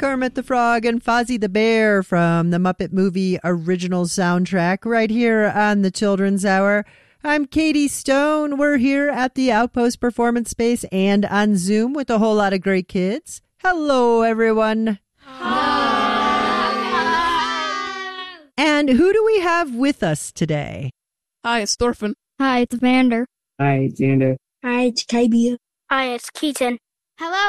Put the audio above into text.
Kermit the Frog and Fozzie the Bear from the Muppet Movie original soundtrack right here on the Children's Hour. I'm Katie Stone. We're here at the Outpost Performance Space and on Zoom with a whole lot of great kids. Hello, everyone. Hi. And who do we have with us today? Hi, it's Thorfinn. Hi, it's Vander. Hi, it's Xander. Hi, it's Kybia. Hi, it's Keaton. Hello,